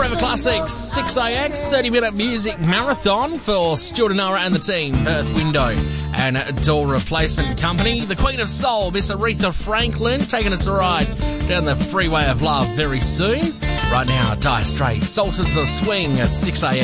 Forever Classics, 6AX, 30-minute music marathon for Stuart and Nara and the team, Perth Window and Door Replacement Company. The Queen of Soul, Miss Aretha Franklin, taking us a ride down the freeway of love very soon. Right now, Dire Straits, Sultans of Swing at 6AX.